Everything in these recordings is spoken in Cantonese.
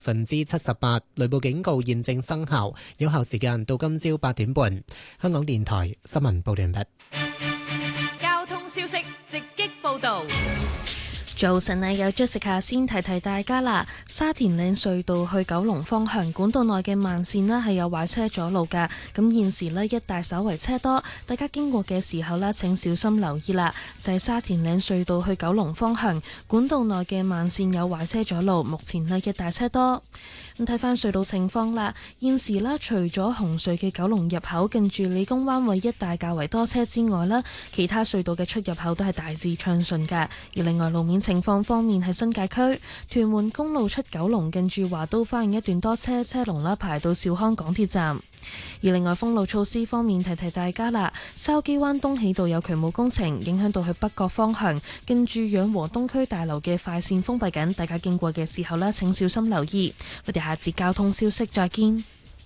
78%，雷暴警告現正生效，有效時間到今朝8點半。香港電台新聞報道完畢。 交通消息直擊報道。 早晨啊，有 Jessica 先提提大家啦。沙田嶺隧道去九龍方向管道內嘅慢線呢係有壞車阻路㗎，咁現時呢，一帶稍為車多，大家經過嘅時候呢，請小心留意啦。就係沙田嶺隧道去九龍方向管道內嘅慢線有壞車阻路，目前呢，一帶車多。咁睇翻隧道情況啦，現時呢，除咗紅隧嘅九龍入口近住理工灣位一帶較為多車之外啦，其他隧道嘅出入口都係大致暢順㗎。而另外路面情況方面，喺新界區屯門公路出九龍近住華都花園一段多車，車龍啦排到兆康港鐵站。而另外封路措施方面，提提大家啦，筲箕灣東喜道有渠務工程，影響到去北角方向，近住養和東區大樓嘅快線封閉緊，大家經過嘅時候呢，請小心留意。我哋下節交通消息再見。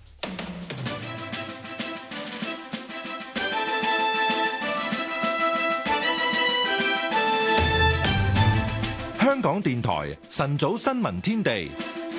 香港電台晨早新聞天地。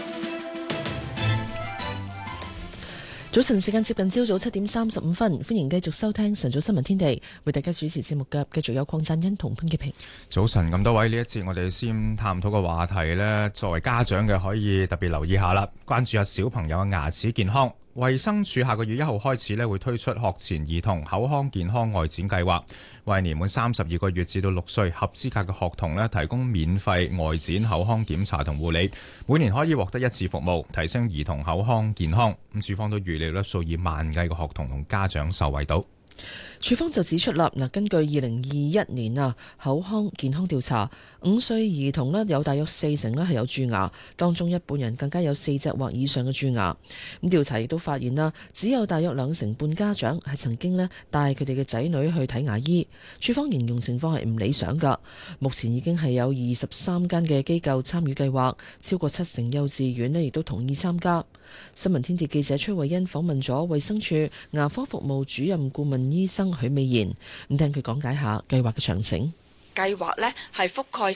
早晨時間接近朝早7點35分，歡迎繼續收聽晨早新聞天地，為大家主持節目嘅繼續有鄺振欣同潘潔平。 早晨，咁多位，呢一節我哋先探討個話題呢，作為家長嘅可以特別留意下啦，關注下小朋友嘅牙齒健康。衛生署下個月1號開始呢，會推出學前兒童口腔健康外展計劃，為年滿32個月至到6歲合資格嘅學童呢，提供免費外展口腔檢查同護理，每年可以獲得1次服務，提升兒童口腔健康。咁署方都預料呢，數以萬計嘅學童同家長受惠到。 署方就指出啦，根據2021年口腔健康調查，5歲兒童有大約40%係有蛀牙，當中一半人更加有4隻或以上嘅蛀牙。咁調查亦都發現只有大約2成半家長係曾經帶佢哋嘅仔女去睇牙醫。署方形容情況係唔理想噶。目前已經係有23間嘅機構參與計劃，超過7成幼稚園亦都同意參加。新聞天地記者崔慧欣訪問咗衛生署牙科服務主任顧問醫生許美賢，咁聽佢講解下計劃嘅詳情。 計劃呢係覆蓋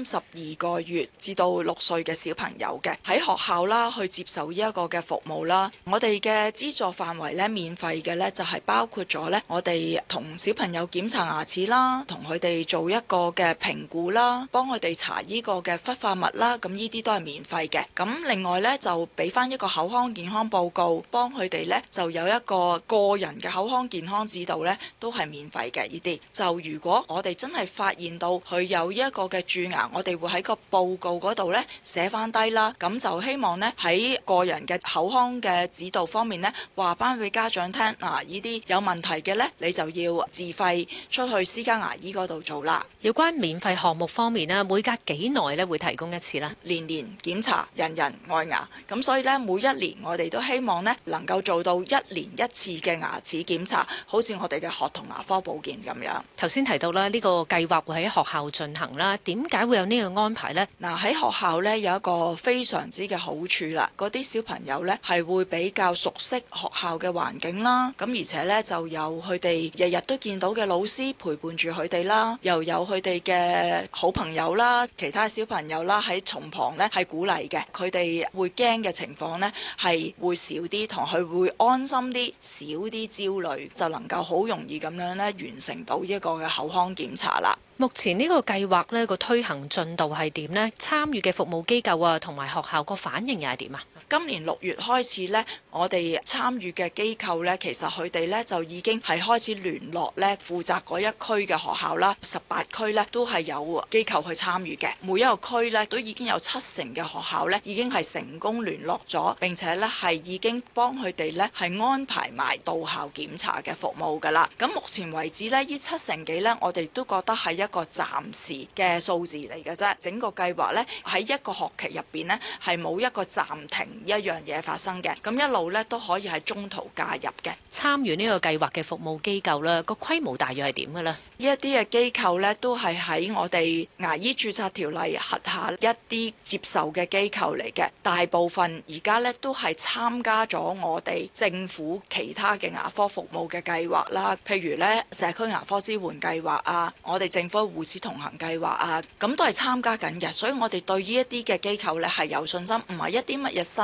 32個月至到6歲嘅小朋友嘅，喺學校啦去接受呢一個嘅服務啦。我哋嘅資助範圍呢，免費嘅呢就係包括咗呢，我哋同小朋友檢查牙齒啦，同佢哋做一個嘅評估啦，幫佢哋查呢個嘅氟化物啦，咁呢啲都係免費嘅。咁另外呢，就俾翻一個口腔健康報告，幫佢哋呢就有一個個人嘅口腔健康指導呢，都係免費嘅。呢啲就如果我哋真係發現到佢有一個嘅蛀牙，我哋會喺個報告嗰度呢寫翻低啦。咁就希望呢喺個人嘅口腔嘅指導方面呢，話翻俾家長聽，呢啲有問題嘅呢，你就要自費出去私家牙醫嗰度做啦。 有關免費項目方面呢，每隔幾耐呢會提供一次啦？ 年年檢查，人人愛牙。咁所以呢，每一年我哋都希望呢能夠做到1年1次嘅牙齒檢查，好似我哋嘅學童牙科保健咁樣。 頭先提到啦，呢個計劃會喺學校進行啦，點解會有呢個安排呢？ 喺學校呢，有一個非常之嘅好處啦，嗰啲小朋友呢，係會比較熟悉學校嘅環境啦，咁而且呢，就有佢哋日日都見到嘅老師陪伴住佢哋啦，又有佢哋嘅好朋友啦，其他小朋友啦喺從旁呢係鼓勵嘅，佢哋會驚嘅情況呢係會少啲，同佢會安心啲，少啲焦慮，就能夠好容易咁樣呢完成到一個嘅口腔檢查啦。 目前呢個計劃呢個推行進度係點呢？參與嘅服務機構啊，同埋學校個反應又係點啊？ 今年6月開始呢，我哋參與嘅機構呢，其實佢哋呢就已經係開始聯絡呢負責嗰一區嘅學校啦，18區呢都係有機構去參與嘅。每一個區呢都已經有7成嘅學校呢已經係成功聯絡咗，並且呢係已經幫佢哋呢係安排埋到校檢查嘅服務㗎啦。咁目前為止呢，呢7成幾呢，我哋都覺得係一個暫時嘅數字嚟嘅啫。整個計劃呢，喺一個學期入邊呢，係冇一個暫停一樣嘢發生嘅，咁一路呢都可以喺中途介入嘅。 參與呢個計劃嘅服務機構呢，個規模大約係點嘅呢？ 呢一啲嘅機構呢，都係喺我哋牙醫註冊條例轄下一啲接受嘅機構嚟嘅。大部分而家呢，都係參加咗我哋政府其他嘅牙科服務嘅計劃啦，譬如呢社區牙科支援計劃啊，我哋政府科護士同行計劃啊，咁都係參加緊嘅。所以我哋對於一啲嘅機構呢係有信心，唔係一啲乜嘢新